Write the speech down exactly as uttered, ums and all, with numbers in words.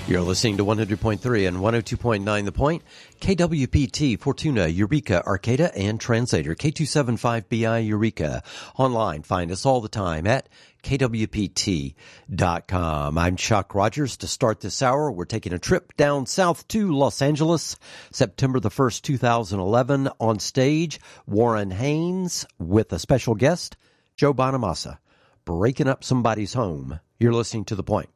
You're listening to one hundred point three and one oh two point nine The Point, K W P T, Fortuna, Eureka, Arcata, and Translator, K two seventy-five B I Eureka. Online, find us all the time at K W P T dot com. I'm Chuck Rogers. To start this hour, we're taking a trip down south to Los Angeles, September the first, two thousand eleven. On stage, Warren Haynes with a special guest, Joe Bonamassa, breaking up somebody's home. You're listening to The Point.